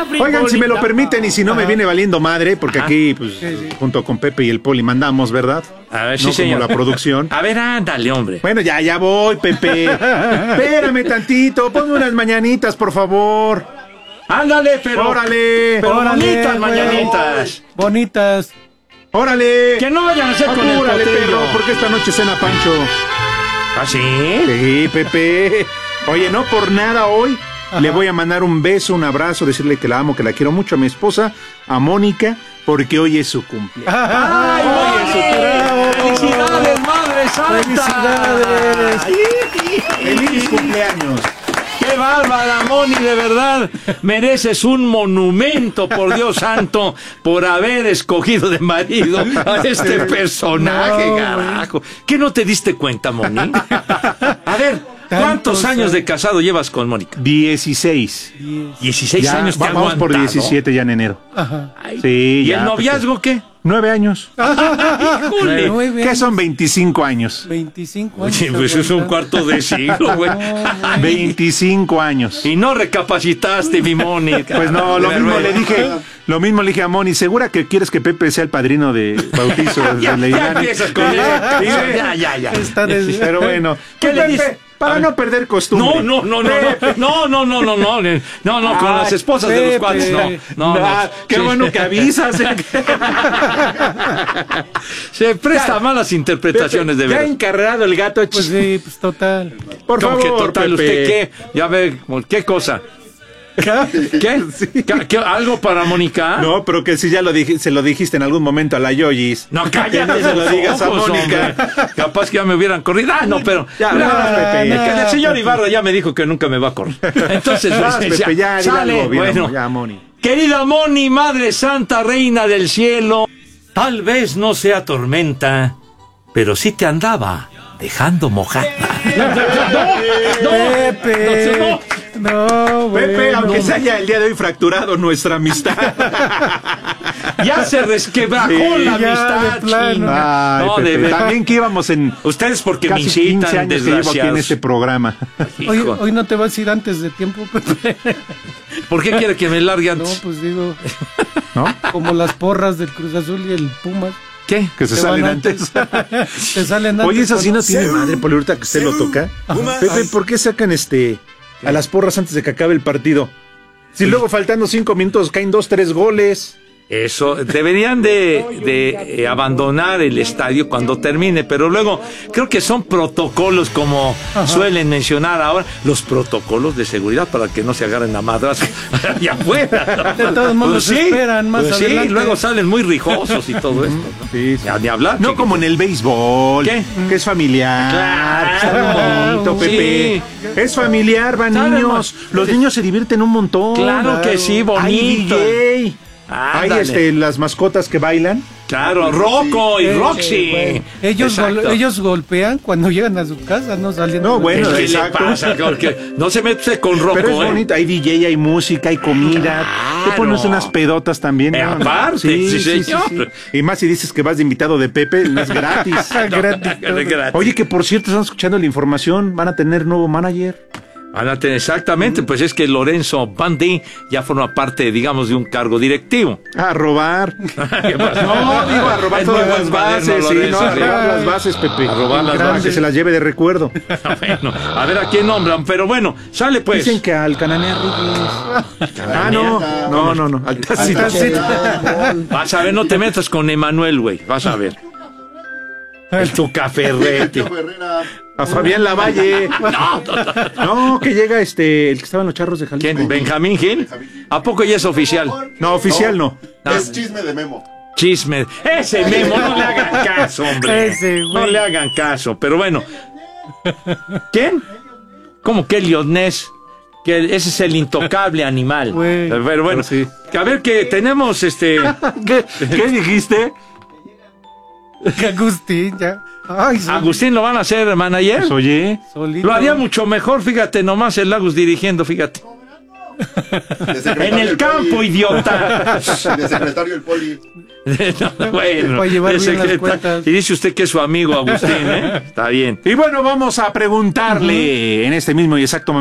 Oigan, si me lo permiten y si no me viene valiendo madre, porque aquí, pues, junto con Pepe y el Poli mandamos, ¿verdad? A ver, no sí, señor. Como la producción. A ver, ándale, hombre. Bueno, ya voy, Pepe. Espérame tantito, ponme unas mañanitas, por favor. Ándale, pero... ¡Órale! Pero órale, bonitas güey. mañanitas. Bonitas. ¡Órale! Que no vayan a hacer con el Apúrale, cotillo. perro, porque esta noche cena Pancho. ¿Ah, sí? Sí, Pepe. Oye, no por nada hoy le voy a mandar un beso, un abrazo, decirle que la amo, que la quiero mucho a mi esposa, a Mónica, porque hoy es su cumpleaños. ¡Ay, bravo. ¡Felicidades, Madre Santa! ¡Felicidades! ¡Feliz cumpleaños! ¡Qué bárbara, Moni! De verdad, mereces un monumento, por Dios santo, por haber escogido de marido a este personaje, No, carajo. ¿Qué no te diste cuenta, Moni? A ver, ¿cuántos Tantos años de casado llevas con Mónica? 16. 16 Ya, años te ha vamos por aguantado. 17 ya en enero. Ajá. Ay, Sí, ¿Y ya, el noviazgo qué? 9 años. Híjole. 9 ¿Qué son 25 años? 25 años. Oye, pues es un cuarto de siglo, güey. 25 años. Y no recapacitaste, mi Moni. Pues no, lo mismo le dije a Moni, ¿segura que quieres que Pepe sea el padrino de bautizo Ya de Leilani? empiezas con eso. Ya. Está desde... Pero bueno, ¿Qué le Pepe, dices? para no perder costumbre. No, con las esposas de los Pepe. cuates, no. Qué Sí. bueno que avisas. Se presta a malas interpretaciones de Ya veras. encarrado el gato. Pues sí, pues total. Por ¿Cómo favor, que total? Pepe. ¿Usted qué? Ya ve, ¿qué cosa? ¿Qué? Sí. ¿Qué? ¿Algo para Mónica? No, pero que si ya se lo dijiste en algún momento a la Yoyis. No, cállate. Que no se lo digas a ojos, Mónica. hombre. Capaz que ya me hubieran corrido. Ah, no, pero... Ya, vamos, Pepe. Que el señor Ibarra ya me dijo que nunca me va a correr. Entonces, Vas, pues, Pepe, ya, dile sale. algo, bien, Bueno, ya, Moni. querida Moni, Madre Santa, Reina del Cielo, tal vez no sea tormenta, pero sí te andaba dejando mojada. Pepe. No, Pepe, bueno. aunque se haya el día de hoy fracturado nuestra amistad. Ya se resquebrajó Sí, la ya, amistad, de plano. chinga. Ay, No, Pepe, de verdad. también que íbamos en Ustedes porque me casi 15 incitan, años que llevo aquí en desgraciados. este programa. Hoy no te vas a ir antes de tiempo, Pepe. ¿Por qué quiere que me largue No, antes? pues digo, ¿No? como las porras del Cruz Azul y el Pumas. ¿Qué? Que se Te salen van antes. Te salen antes. Oye, eso sí no cuando- tiene madre, Poli, ahorita que usted lo toca. Pepe, ¿por qué sacan a las porras antes de que acabe el partido? Si luego faltando 5 minutos caen 2-3 goles. Eso, deberían de abandonar el estadio cuando termine, pero luego creo que son protocolos como suelen mencionar ahora, los protocolos de seguridad para que no se agarren a madrazos allá afuera. De todos modos esperan más pues sí, adelante. luego salen muy rijosos y todo esto. ¿no? Sí, sí. Ya, ni hablar. No chiquito. como en el béisbol. ¿Qué? Que es familiar. Claro. Está bonito, Sí. Pepe. Es familiar, van Claro, niños. hermano. Los niños se divierten un montón. Claro que sí, bonito. Hay DJ. Hay Ándale. las mascotas que bailan. Claro, Rocco y Sí, Roxy. güey. Ellos golpean cuando llegan a su casa, no saliendo. No, bueno, ¿Qué le exacto. pasa? Porque no se mete con Rocco, Pero es ¿eh? bonito, hay DJ, hay música, hay comida. Te Claro. pones unas pedotas también. ¿no? Aparte, sí, señor. Y más si dices que vas de invitado de Pepe, es gratis. Gratis. Gratis. Oye, que por cierto, están escuchando la información, van a tener nuevo manager. Exactamente, pues es que Lorenzo Bandi ya forma parte, digamos, de un cargo directivo. A robar. ¿Qué pasó? No, digo, a robar Es todas muy las buen bases, moderno, sí, Lorenzo, no, a sí. robar las bases, Pepe. A robar las Para bases. que se las lleve de recuerdo. Bueno, a ver a quién nombran, pero bueno, sale pues. Dicen que al Cananea Reyes. Ah, no. Al Tácito. Vas a ver, no te metas con Emanuel, güey, vas a ver. El Tucaferrete. A Fabián Lavalle. No, que llega el que estaba en los Charros de Jalisco. ¿Quién? ¿Benjamín Gil? ¿A poco ya es oficial? No, oficial no. Es chisme de Memo. Chisme. Ese Memo, no le hagan caso, hombre. Ese, güey. No le hagan caso, pero bueno. ¿Quién? ¿Cómo que Elliot Ness? Que ese es el intocable animal. Güey. Pero bueno, Sí. a ver que tenemos ¿Qué dijiste? Agustín, ya. Ay, Agustín lo van a hacer manager. Pues, oye. solito. Lo haría mucho mejor, fíjate, nomás el Agus dirigiendo, fíjate. En el campo, idiota. De secretario el Poli. No, bueno, Para llevar de bien las secretario. cuentas. Y dice usted que es su amigo Agustín, ¿eh? Está bien. Y bueno, vamos a preguntarle en este mismo y exacto momento.